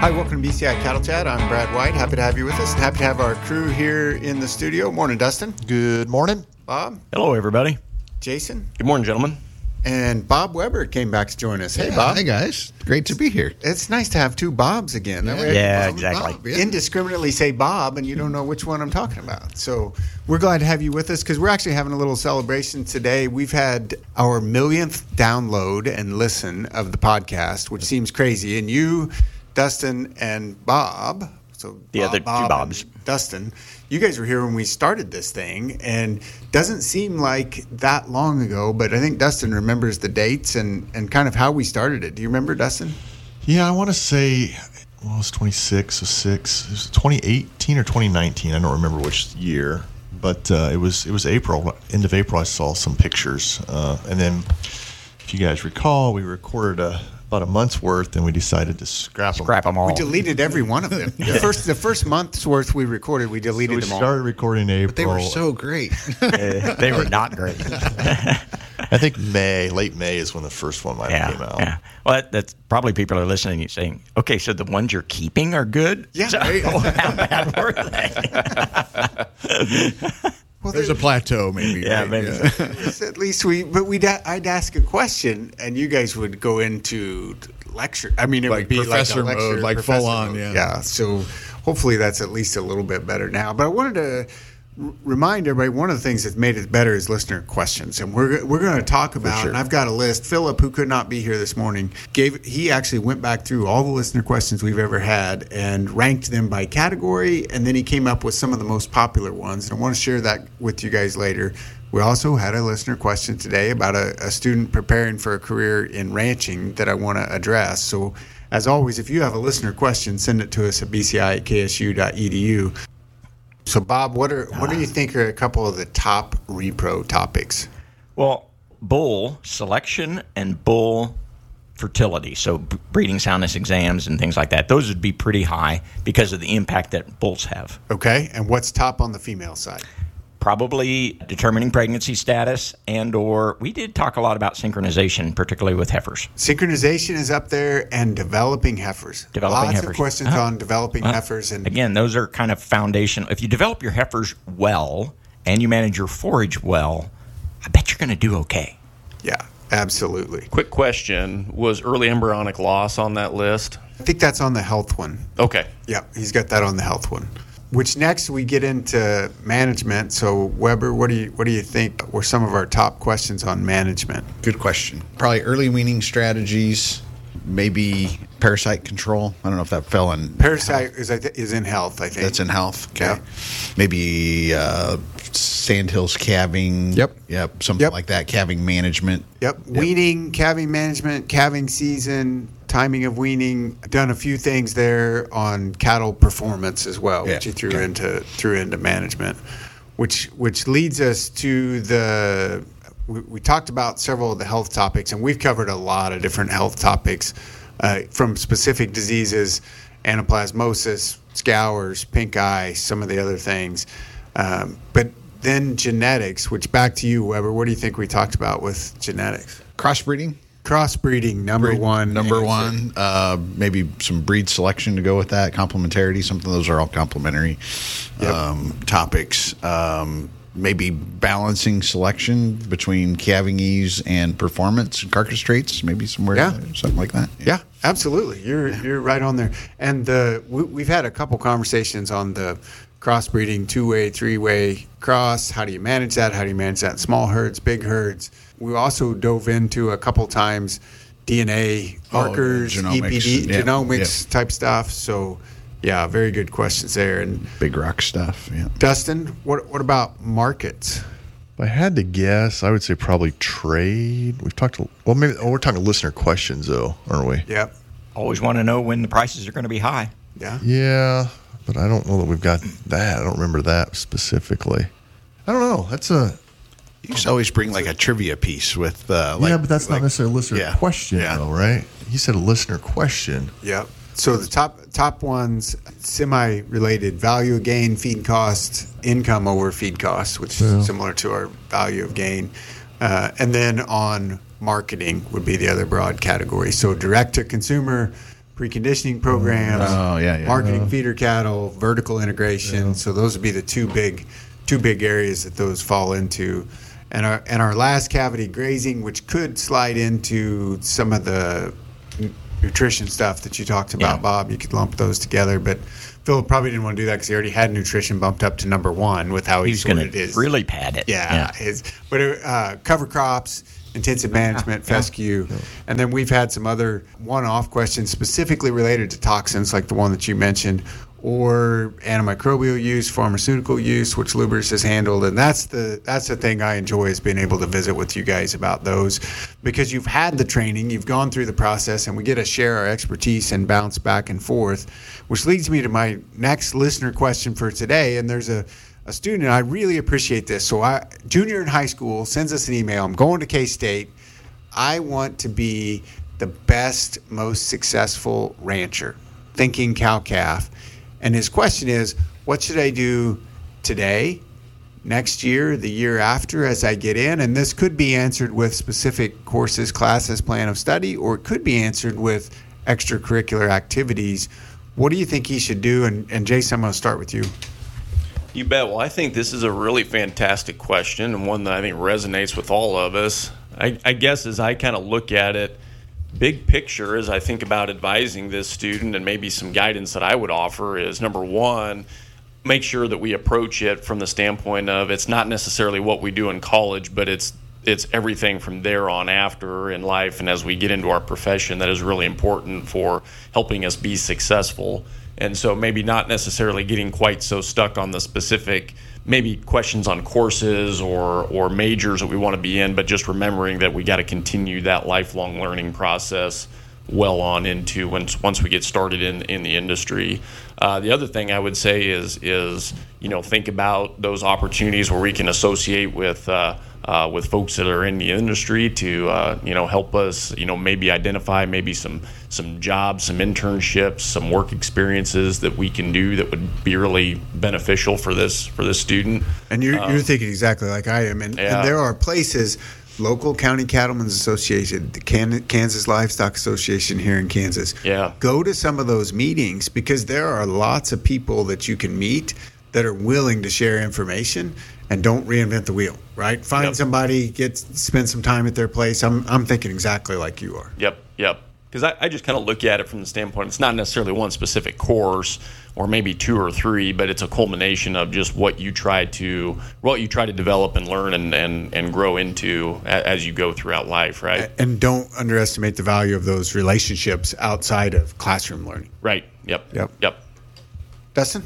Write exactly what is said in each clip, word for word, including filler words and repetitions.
Hi, welcome to B C I Cattle Chat. I'm Brad White. Happy to have you with us. Happy to have our crew here in the studio. Morning, Dustin. Good morning. Bob. Hello, everybody. Jason. Good morning, gentlemen. And Bob Weber came back to join us. Hey, yeah, Bob. Hey, guys. Great to be here. It's nice to have two Bobs again. Yeah, yeah Bob, exactly. Bob, yeah. Indiscriminately say Bob, and you don't know which one I'm talking about. So we're glad to have you with us because we're actually having a little celebration today. We've had our millionth download and listen of the podcast, which seems crazy. And you, Dustin, and Bob, so the Bob, other two Bob Bobs, and Dustin, you guys were here when we started this thing, and doesn't seem like that long ago, but I think Dustin remembers the dates and, and kind of how we started it. Do you remember, Dustin? Yeah, I want to say, well, it was twenty-six, so six. It was twenty eighteen or twenty nineteen. I don't remember which year, but uh, it was it was April, end of April. I saw some pictures, uh, and then if you guys recall, we recorded a. about a month's worth, and we decided to scrap them. Scrap them all. We deleted every one of them. The first the first month's worth we recorded, we deleted So we them all. started recording in April. But they were so great. Uh, they were not great. I think May, late May is when the first one might yeah, have came out. yeah. Well, that, that's probably people are listening and saying, okay, so the ones you're keeping are good? Yeah. So, how bad were they? Well, There's a plateau, maybe. Yeah, right? maybe. Yes, at least we, but we'd I'd ask a question, and you guys would go into lecture. I mean, it Like would be professor like a lecture, mode, like professor full on, mode. yeah. Yeah. So hopefully that's at least a little bit better now. But I wanted to r- remind everybody one of the things that's made it better is listener questions, and we're we're going to talk about. sure. And I've got a list. Philip, who could not be here this morning, gave he actually went back through all the listener questions we've ever had and ranked them by category, and then he came up with some of the most popular ones. And I want to share that with you guys later. We also had a listener question today about a, a student preparing for a career in ranching that I want to address. So, as always, if you have a listener question, send it to us at b c i at k s u dot e d u. So, Bob, what are what do you think are a couple of the top repro topics? Well, bull selection and bull fertility, so b- breeding soundness exams and things like that, those would be pretty high because of the impact that bulls have. Okay, and what's top on the female side? Probably determining pregnancy status, and or we did talk a lot about synchronization, particularly with heifers. Synchronization is up there, and developing heifers. Developing Lots heifers. of questions Uh-huh. on developing Well, heifers, and again, those are kind of foundational. If you develop your heifers well and you manage your forage well, I bet you're going to do okay. yeah, absolutely. Quick question. Was early embryonic loss on that list? I think that's on the health one. Okay. Yeah, he's got that on the health one. Which next we get into management. So Weber, what do you what do you think were some of our top questions on management? Good question. Probably early weaning strategies, maybe parasite control. I don't know if that fell in. Parasite is I th- is in health, I think. That's in health. Okay. Yeah. Maybe uh, sandhills calving. Yep. Yep. Something Yep. like that. Calving management. Yep. Weaning, calving management, calving season, timing of weaning. Done a few things there on cattle performance as well, Yeah. which you threw Okay. into threw into management. Which which leads us to the we, we talked about several of the health topics, and we've covered a lot of different health topics uh, from specific diseases, anaplasmosis, scours, pink eye, some of the other things. Um, but then genetics, which back to you, Weber. What do you think we talked about with genetics? Crossbreeding. Crossbreeding, number Breed- one. Number answer. one. Uh, maybe some breed selection to go with that. Complementarity. Something. Those are all complementary Yep. um, topics. Um, maybe balancing selection between calving ease and performance and carcass traits. Maybe somewhere. Yeah. there, something like that. Yeah, absolutely. You're you're right on there. And the we, we've had a couple conversations on the crossbreeding, two-way, three-way cross. How do you manage that? How do you manage that in small herds, big herds? We also dove into a couple times D N A Oh, markers, yeah, E P D, genomics, yeah, genomics type stuff. So, yeah, very good questions there. And Big rock stuff. Yeah. Dustin, what what about markets? If I had to guess, I would say probably trade. We've talked, to, well, maybe oh, we're talking listener questions, though, aren't we? Yep. Always want to know when the prices are going to be high. Yeah. Yeah, but I don't know that we've got that. I don't remember that specifically. I don't know. That's a You used to always bring like a trivia piece with. Uh, like, yeah, but that's like, not necessarily a listener yeah, question, yeah. though, right? You said a listener question. Yep. So the top top ones, semi-related: value of gain, feed cost, income over feed cost, which Yeah. is similar to our value of gain. Uh, and then on marketing would be the other broad category. So direct to consumer, preconditioning programs, Oh, yeah, yeah. marketing feeder cattle, vertical integration. So those would be the two big, two big areas that those fall into. And our and our last cavity grazing, which could slide into some of the n- nutrition stuff that you talked about, Yeah. Bob. You could lump those together, but Phil probably didn't want to do that because he already had nutrition bumped up to number one with how he He's going sorted to his really pad it. yeah, his, but uh, cover crops, intensive management, fescue, and then we've had some other one-off questions specifically related to toxins, like the one that you mentioned, or antimicrobial use, pharmaceutical use, which Lubris has handled, and that's the that's the thing I enjoy is being able to visit with you guys about those, because you've had the training, you've gone through the process, and we get to share our expertise and bounce back and forth, which leads me to my next listener question for today, and there's a a student, and I really appreciate this. So, I junior in high school sends us an email. I'm going to K-State. I want to be the best, most successful rancher, thinking cow-calf. And his question is, what should I do today, next year, the year after as I get in? And this could be answered with specific courses, classes, plan of study, or it could be answered with extracurricular activities. What do you think he should do? And, and Jason, I'm going to start with you. You bet. Well, I think this is a really fantastic question and one that I think resonates with all of us. I, I guess as I kind of look at it, big picture, as I think about advising this student and maybe some guidance that I would offer is, number one, make sure that we approach it from the standpoint of it's not necessarily what we do in college, but it's it's everything from there on after in life and as we get into our profession that is really important for helping us be successful. And so maybe not necessarily getting quite so stuck on the specific, maybe questions on courses or or majors that we want to be in, but just remembering that we got to continue that lifelong learning process well on into once once we get started in in the industry. Uh, the other thing I would say is is you know think about those opportunities where we can associate with uh, uh, with folks that are in the industry to uh, you know help us you know maybe identify maybe some some jobs, some internships, some work experiences that we can do that would be really beneficial for this for this student. And you're, you're thinking exactly like I am. And, Yeah. and there are places, local County Cattlemen's Association, the Can- Kansas Livestock Association here in Kansas. Yeah. Go to some of those meetings because there are lots of people that you can meet that are willing to share information and don't reinvent the wheel, right? Find Yep. somebody, get spend some time at their place. I'm I'm thinking exactly like you are. Yep, yep. Because I, I just kind of look at it from the standpoint, it's not necessarily one specific course or maybe two or three, but it's a culmination of just what you try to what you try to develop and learn and, and, and grow into a, as you go throughout life, right? And don't underestimate the value of those relationships outside of classroom learning. Right. Yep. Yep. Yep. Dustin?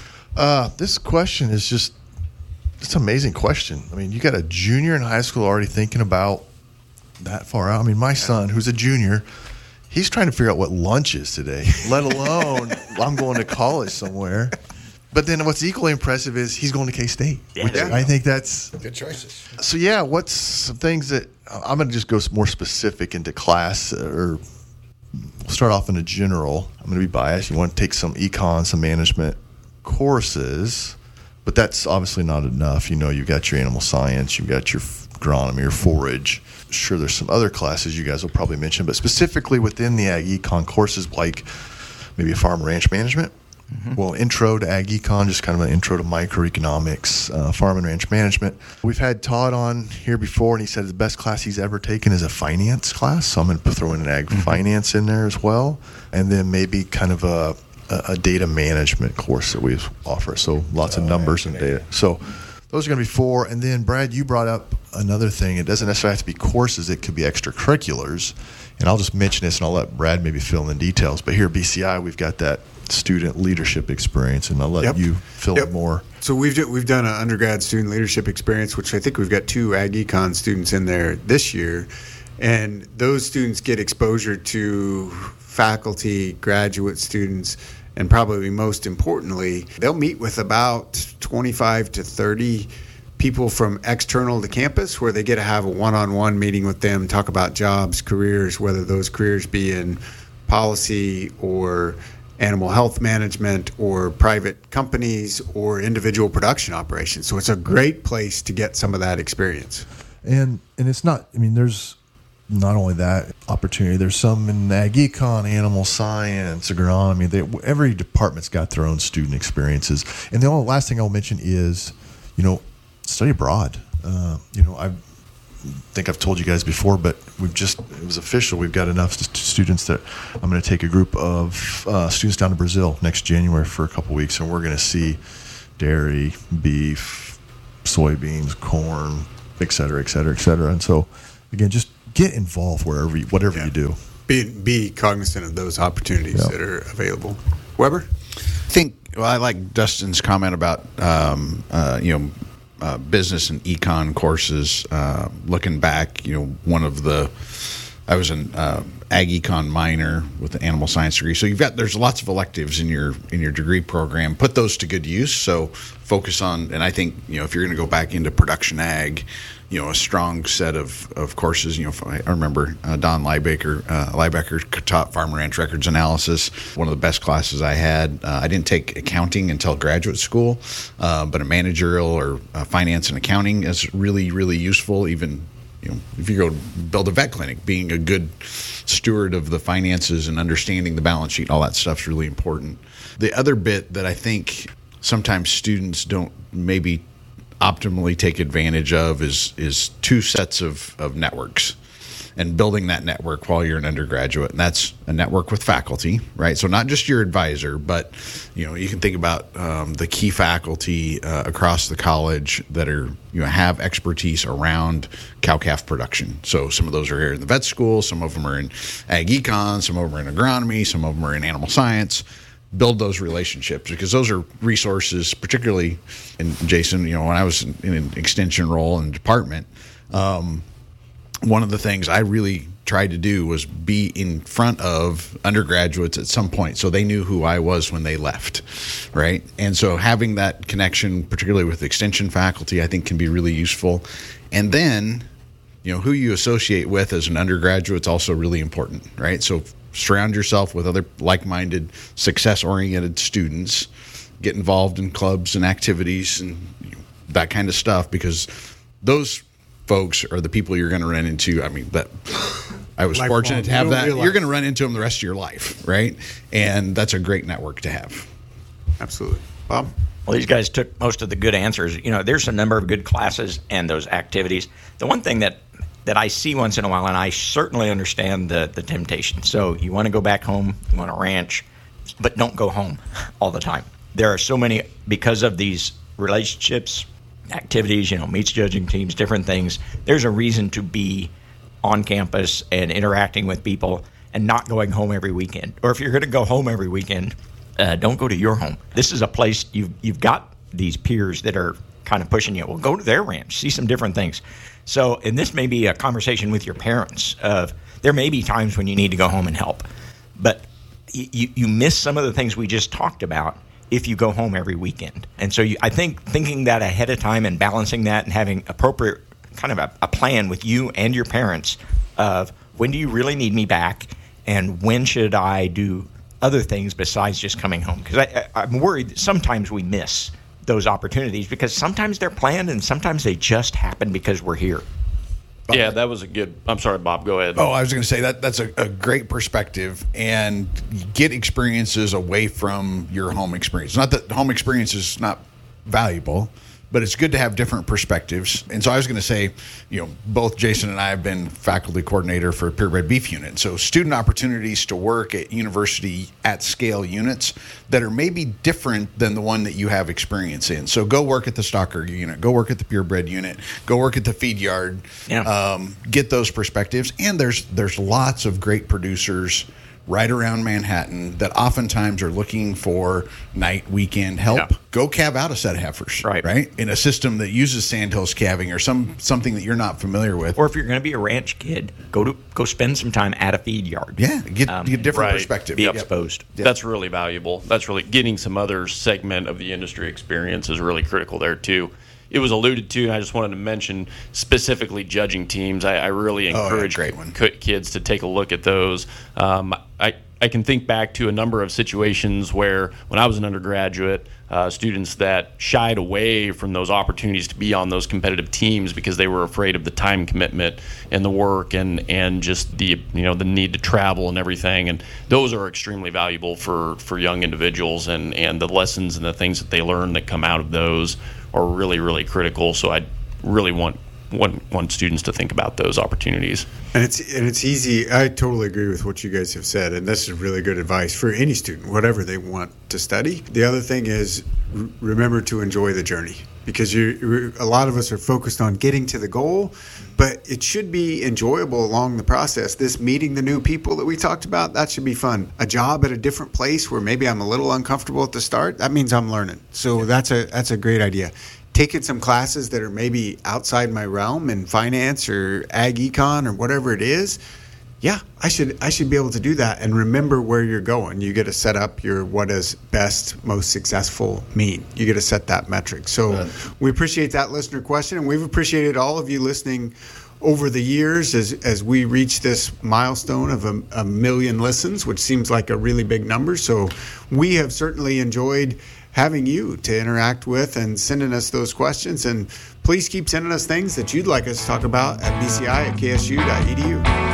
Uh, this question is just, it's an amazing question. I mean, you got a junior in high school already thinking about that far out. I mean, my son, who's a junior, he's trying to figure out what lunch is today, let alone I'm going to college somewhere. But then what's equally impressive is he's going to K-State, which Yeah. I think that's Good choices. so. Yeah, what's some things that I'm going to just go more specific into class, or we'll start off in a general. I'm going to be biased. You want to take some econ, some management courses, but that's obviously not enough. You know, you've got your animal science, you've got your agronomy, your forage. Sure, there's some other classes you guys will probably mention, but specifically within the ag econ courses, like maybe a farm ranch management. Mm-hmm. Well, intro to ag econ, just kind of an intro to microeconomics, uh, farm and ranch management. We've had Todd on here before, and he said the best class he's ever taken is a finance class. So I'm going to throw in an ag mm-hmm. finance in there as well, and then maybe kind of a, a, a data management course that we offer. So lots oh, of numbers and data. So those are going to be four. And then, Brad, you brought up another thing. It doesn't necessarily have to be courses. It could be extracurriculars. And I'll just mention this, and I'll let Brad maybe fill in the details. But here at B C I, we've got that student leadership experience, and I'll let Yep. you fill Yep. in more. So we've do, we've done an undergrad student leadership experience, which I think we've got two ag econ students in there this year, and those students get exposure to faculty, graduate students, and probably most importantly, they'll meet with about twenty-five to thirty people from external to campus, where they get to have a one-on-one meeting with them, talk about jobs, careers, whether those careers be in policy or animal health management or private companies or individual production operations. So it's a great place to get some of that experience. And and it's not, I mean, there's not only that opportunity, there's some in ag econ, animal science, agronomy. They, every department's got their own student experiences. And the only last thing I'll mention is, you know, study abroad. Uh, you know, I think I've told you guys before, but we've just, it was official. We've got enough st- students that I'm going to take a group of uh, students down to Brazil next January for a couple weeks, and we're going to see dairy, beef, soybeans, corn, et cetera, et cetera, et cetera. And so, again, just get involved wherever, you, whatever Yeah. you do. Be be cognizant of those opportunities Yeah. that are available. Weber? I think, well, I like Dustin's comment about, um, uh, you know, uh, business and econ courses. Uh, looking back, you know, one of the, I was an uh, ag econ minor with an animal science degree. So you've got, there's lots of electives in your in your degree program. Put those to good use. So focus on, and I think, you know, if you're going to go back into production ag, you know, a strong set of, of courses. You know, I remember uh, Don Liebecker, uh, Liebecker taught Farm and Ranch Records Analysis, one of the best classes I had. Uh, I didn't take accounting until graduate school, uh, but a managerial or uh, finance and accounting is really, really useful. Even, you know, if you go build a vet clinic, being a good steward of the finances and understanding the balance sheet, all that stuff's really important. The other bit that I think sometimes students don't maybe optimally take advantage of is is two sets of, of networks, and building that network while you're an undergraduate. And that's a network with faculty, right? So not just your advisor, but you know, you can think about um, the key faculty uh, across the college that are, you know, have expertise around cow-calf production. So some of those are here in the vet school, some of them are in ag econ, some of them are in agronomy, some of them are in animal science. Build those relationships, because those are resources, particularly in Jason, you know, when I was in an extension role in the department, um, one of the things I really tried to do was be in front of undergraduates at some point so they knew who I was when they left, right? And so having that connection, particularly with extension faculty, I think can be really useful. And then, you know, who you associate with as an undergraduate is also really important, right? So surround yourself with other like-minded, success-oriented students. Get involved in clubs and activities and you know, that kind of stuff, because those folks are the people you're going to run into. I mean, that I was Lifelong. fortunate to have You don't that. realize. You're going to run into them the rest of your life, right? And that's a great network to have. Absolutely. Bob? Well, these guys took most of the good answers. You know, there's a number of good classes and those activities. The one thing that that I see once in a while, and I certainly understand the, the temptation. So you want to go back home, you want to ranch, but don't go home all the time. There are so many, because of these relationships, activities, you know, meets judging teams, different things, there's a reason to be on campus and interacting with people and not going home every weekend. Or if you're going to go home every weekend, uh, don't go to your home. This is a place you've, you've got these peers that are kind of pushing you. Well, go to their ranch, see some different things. So, and this may be a conversation with your parents of there may be times when you need to go home and help, but you, you miss some of the things we just talked about if you go home every weekend. And so you, I think thinking that ahead of time and balancing that and having appropriate kind of a, a plan with you and your parents of when do you really need me back and when should I do other things besides just coming home? Because I, I, I'm worried that sometimes we miss those opportunities because sometimes they're planned and sometimes they just happen because we're here. Yeah, that was a good. I'm sorry, Bob. Go ahead. Oh, I was going to say that that's a, a great perspective, and get experiences away from your home experience. Not that home experience is not valuable, but it's good to have different perspectives. And so I was going to say, you know, both Jason and I have been faculty coordinator for a purebred beef unit. So student opportunities to work at university at scale units that are maybe different than the one that you have experience in. So go work at the stocker unit, go work at the purebred unit, go work at the feed yard, Yeah. um, get those perspectives. And there's there's lots of great producers right around Manhattan that oftentimes are looking for night weekend help. Yeah. Go calve out a set of heifers, Right. right? In a system that uses sandhills calving or some something that you're not familiar with. Or if you're going to be a ranch kid, go to go spend some time at a feed yard. yeah, get, Um, get different right. perspective. Be Yep. exposed. That's really valuable. That's really getting some other segment of the industry experience is really critical there too. It was alluded to, and I just wanted to mention specifically judging teams. I, I really Oh, yeah, encourage great one. ki- kids to take a look at those. Um, I I can think back to a number of situations where when I was an undergraduate, uh, students that shied away from those opportunities to be on those competitive teams because they were afraid of the time commitment and the work and, and just the you know the need to travel and everything. And those are extremely valuable for, for young individuals, and, and the lessons and the things that they learn that come out of those are really, really critical. So I really want want want students to think about those opportunities. And it's and it's easy. I totally agree with what you guys have said, and this is really good advice for any student, whatever they want to study. The other thing is r- remember to enjoy the journey, because you a lot of us are focused on getting to the goal, but it should be enjoyable along the process. This meeting the new people that we talked about, that should be fun. A job at a different place where maybe I'm a little uncomfortable at the start, that means I'm learning. So that's a that's a great idea. Taking some classes that are maybe outside my realm in finance or ag econ or whatever it is, yeah, I should I should be able to do that and remember where you're going. You get to set up your what does best, most successful mean. You get to set that metric. So right. We appreciate that listener question, and we've appreciated all of you listening over the years as as we reach this milestone of a, a million listens, which seems like a really big number. So we have certainly enjoyed having you to interact with and sending us those questions. And please keep sending us things that you'd like us to talk about at b c i at k s u dot e d u.